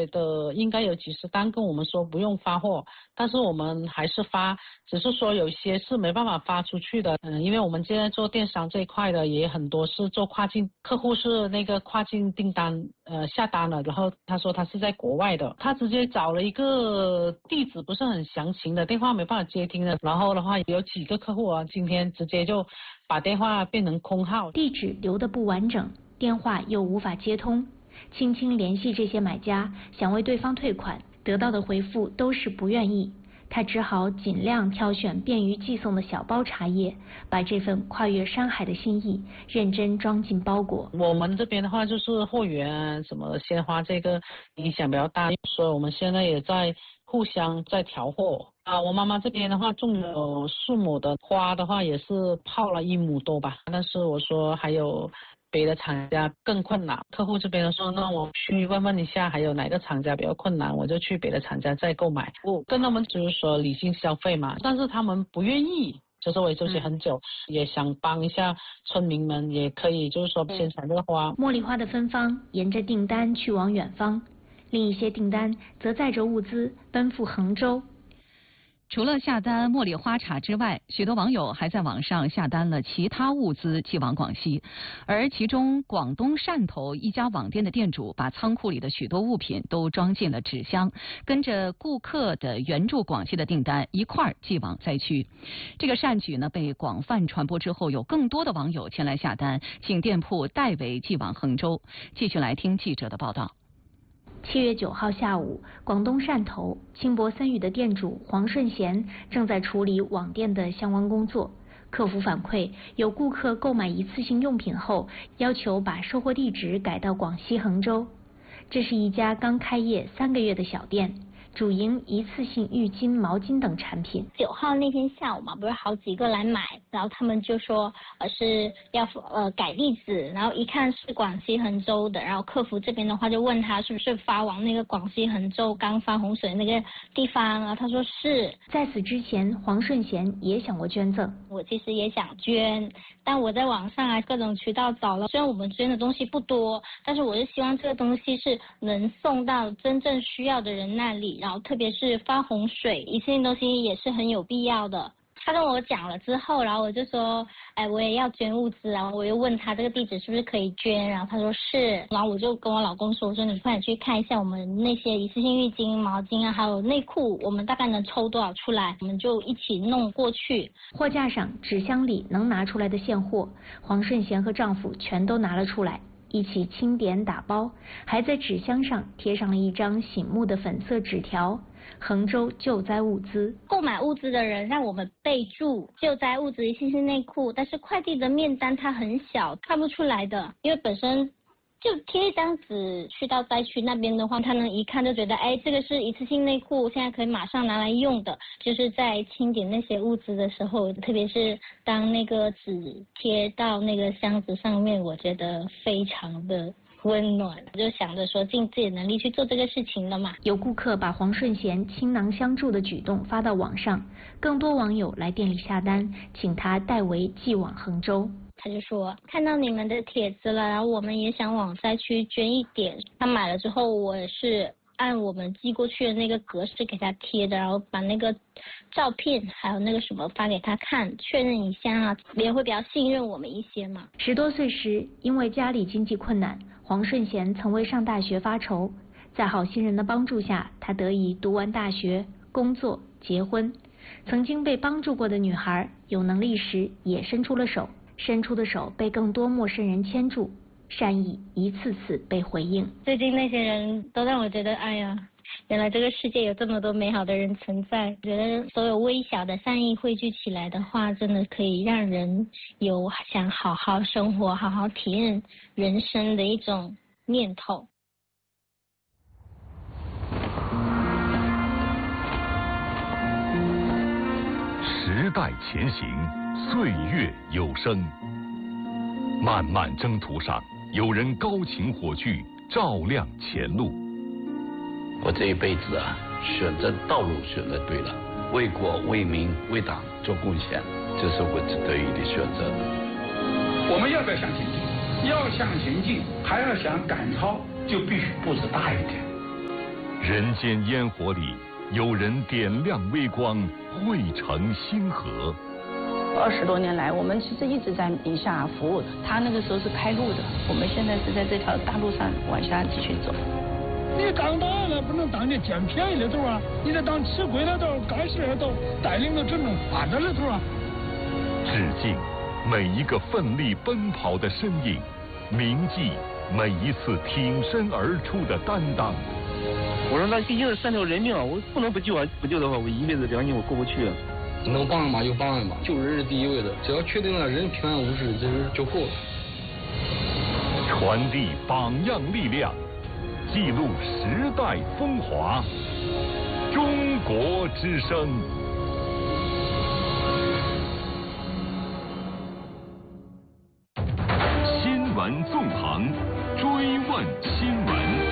的应该有几十单跟我们说不用发货，但是我们还是发，只是说有些是没办法发出去的。因为我们现在做电商这一块的也很多是做跨境，客户是那个跨境订单下单了，然后他说他是在国外的，他直接找了一个地址不是很详情的，电话没办法接听的，然后的话有几个客户啊，今天直接就把电话变成空号， 地址留得不完整，电话又无法接通。轻轻联系这些买家，想为对方退款，得到的回复都是不愿意。他只好尽量挑选便于寄送的小包茶叶，把这份跨越山海的心意认真装进包裹。 我们这边的话就是货源什么鲜花这个影响比较大，所以我们现在也在互相在调货啊。我妈妈这边的话种有4亩的花的话也是泡了1亩多吧，但是我说还有别的厂家更困难，客户这边说那我去问问一下还有哪个厂家比较困难，我就去别的厂家再购买。我跟他们就是说理性消费嘛，但是他们不愿意。就是我也休息很久，也想帮一下村民们，也可以就是说生产这个花。 茉莉花的芬芳沿着订单去往远方，另一些订单则载着物资奔赴衡州。 除了下单茉莉花茶之外，许多网友还在网上下单了其他物资寄往广西，而其中广东汕头一家网店的店主把仓库里的许多物品都装进了纸箱，跟着顾客的援助广西的订单一块儿寄往灾区。这个善举呢被广泛传播之后，有更多的网友前来下单，请店铺代为寄往衡州。继续来听记者的报道。 7月9号下午，广东汕头轻薄森语的店主黄顺贤正在处理网店的相关工作。客服反馈，有顾客购买一次性用品后，要求把收货地址改到广西衡州。这是一家刚开业3个月的小店，主营一次性浴巾、毛巾等产品。 9号那天下午嘛，不是好几个来买，然后他们就说是要改地址，然后一看是广西衡州的，然后客服这边的话就问他是不是发往那个广西衡州刚发洪水那个地方，然后他说是。 在此之前，黄顺贤也想过捐赠， 我其实也想捐，但我在网上各种渠道找了，虽然我们捐的东西不多，但是我是希望这个东西是能送到真正需要的人那里，然后特别是发洪水，一次性东西也是很有必要的。他跟我讲了之后，然后我就说，我也要捐物资，然后我又问他这个地址是不是可以捐，然后他说是，然后我就跟我老公说，我说你快点去看一下我们那些一次性浴巾、毛巾还有内裤，我们大概能抽多少出来，我们就一起弄过去。 货架上纸箱里能拿出来的现货，黄顺贤和丈夫全都拿了出来，一起清点打包，还在纸箱上贴上了一张醒目的粉色纸条：衡州救灾物资。 购买物资的人让我们备注救灾物资一次性内裤，但是快递的面单它很小，看不出来的，因为本身就贴一张纸去到灾区那边的话，他能一看就觉得，这个是一次性内裤，现在可以马上拿来用的。就是在清点那些物资的时候，特别是当那个纸贴到那个箱子上面，我觉得非常的温暖，就想着说尽自己的能力去做这个事情了嘛。 有顾客把黄顺贤倾囊相助的举动发到网上，更多网友来店里下单，请他代为寄往衡州。 他就说看到你们的帖子了，然后我们也想往灾区捐一点。他买了之后，我也是按我们寄过去的那个格式给他贴的，然后把那个照片还有那个什么发给他看，确认一下啊，也会比较信任我们一些嘛。 10多岁时，因为家里经济困难，黄顺贤曾为上大学发愁，在好心人的帮助下，他得以读完大学、工作、结婚。曾经被帮助过的女孩，有能力时也伸出了手，伸出的手被更多陌生人牵住，善意一次次被回应。 最近那些人都让我觉得，原来这个世界有这么多美好的人存在。觉得所有微小的善意汇聚起来的话，真的可以让人有想好好生活、好好体验人生的一种念头。 时代前行，岁月有声。漫漫征途上，有人高擎火炬，照亮前路。 我这一辈子选择道路选择对了，为国为民为党做贡献，这是我得以的选择。 我们要不要向前进？要向前进，还要想赶超，就必须步子大一点。 人间烟火里，有人点亮微光，汇成星河。 20多年来，我们其实一直在宁夏服务的。他那个时候是开路的，我们现在是在这条大路上往下继续走。 你当大了不能当你捡便宜的头啊，你得当吃亏的头、干事的头，带领着整种发展的头啊。 致敬每一个奋力奔跑的身影，铭记每一次挺身而出的担当。 我说那毕竟是3条人命啊，我不能不救啊！不救的话，我一辈子良心我过不去啊。 能帮一把就帮一把，救人是第一位的，只要确定了人平安无事，这就够了。 传递榜样力量，记录时代风华。中国之声。新闻纵横，追问新闻。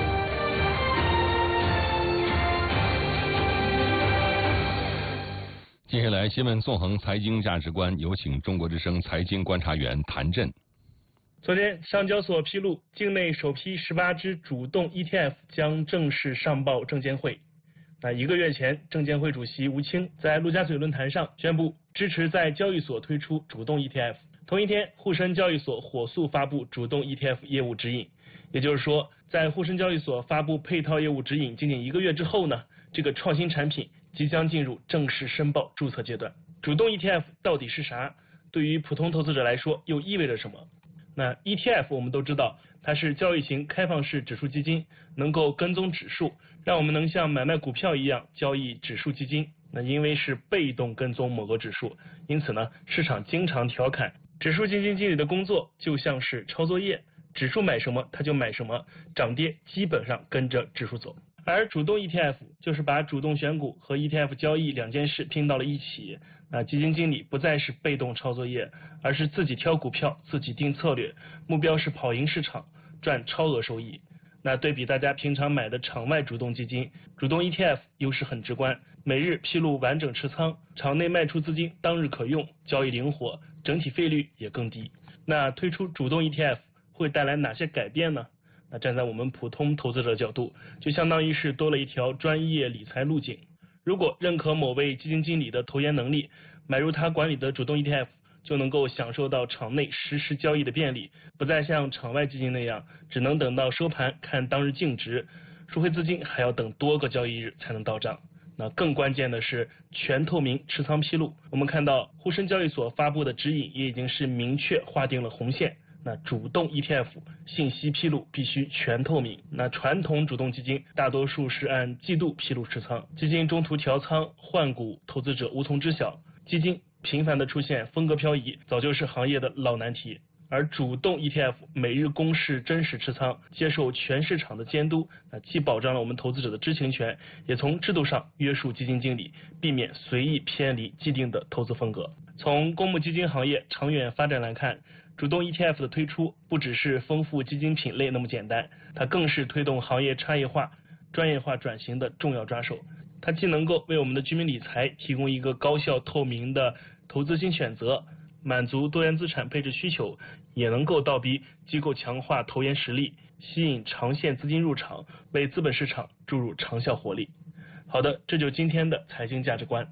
接下来，新闻纵横财经价值观，有请中国之声财经观察员谭震。 昨天，上交所披露，境内首批18只主动 ETF 将正式上报证监会。1个月前，证监会主席吴清在陆家嘴论坛上宣布支持在交易所推出主动 ETF。同一天，沪深交易所火速发布主动 ETF 业务指引。也就是说，在沪深交易所发布配套业务指引仅仅1个月之后呢，这个创新产品即将进入正式申报注册阶段。主动 ETF 到底是啥？对于普通投资者来说又意味着什么？那 ETF 我们都知道，它是交易型开放式指数基金，能够跟踪指数，让我们能像买卖股票一样交易指数基金。那因为是被动跟踪某个指数，因此呢，市场经常调侃指数基金经理的工作就像是抄作业，指数买什么他就买什么，涨跌基本上跟着指数走。而主动 ETF 就是把主动选股和 ETF 交易2件事拼到了一起。基金经理不再是被动抄作业，而是自己挑股票，自己定策略，目标是跑赢市场，赚超额收益。那对比大家平常买的场外主动基金，主动 ETF 优势很直观，每日披露完整持仓，场内卖出资金当日可用，交易灵活，整体费率也更低。那推出主动 ETF 会带来哪些改变呢？那站在我们普通投资者角度，就相当于是多了一条专业理财路径。如果认可某位基金经理的投研能力，买入他管理的主动 ETF， 就能够享受到场内实时交易的便利，不再像场外基金那样只能等到收盘看当日净值，赎回资金还要等多个交易日才能到账。那更关键的是全透明持仓披露，我们看到沪深交易所发布的指引也已经是明确划定了红线。那主动 ETF 信息披露必须全透明。那传统主动基金大多数是按季度披露持仓，基金中途调仓换股，投资者无从知晓。基金频繁的出现风格漂移，早就是行业的老难题。而主动 ETF 每日公示真实持仓，接受全市场的监督，既保障了我们投资者的知情权，也从制度上约束基金经理，避免随意偏离既定的投资风格。从公募基金行业长远发展来看，主动 ETF 的推出不只是丰富基金品类那么简单，它更是推动行业差异化、专业化转型的重要抓手。它既能够为我们的居民理财提供一个高效透明的投资新选择，满足多元资产配置需求，也能够倒逼机构强化投研实力，吸引长线资金入场，为资本市场注入长效活力。好的，这就是今天的财经价值观。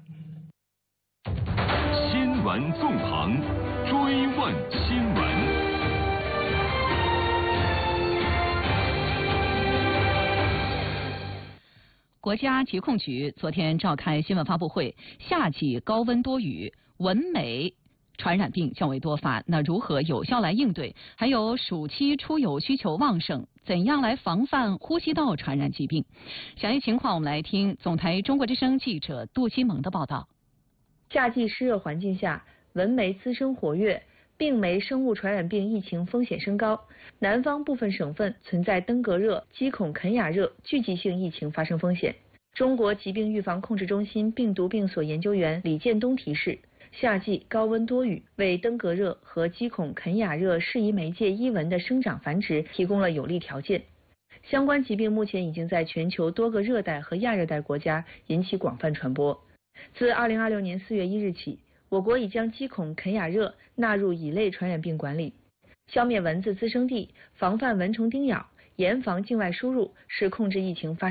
新闻纵横，追问新闻。 国家疾控局昨天召开新闻发布会，夏季高温多雨，蚊媒传染病较为多发，那如何有效来应对？还有暑期出游需求旺盛，怎样来防范呼吸道传染疾病？详细情况我们来听总台中国之声记者杜西蒙的报道。 夏季湿热环境下，蚊媒滋生活跃，病媒生物传染病疫情风险升高。南方部分省份存在登革热、鸡孔肯雅热聚集性疫情发生风险。中国疾病预防控制中心病毒病所研究员李建东提示，夏季高温多雨为登革热和鸡孔肯雅热适宜媒介伊蚊的生长繁殖提供了有利条件。相关疾病目前已经在全球多个热带和亚热带国家引起广泛传播。自2026年4月1日起，我国已将鸡孔肯雅热纳入乙类传染病管理。消灭蚊子滋生地，防范蚊虫叮咬，严防境外输入，是控制疫情发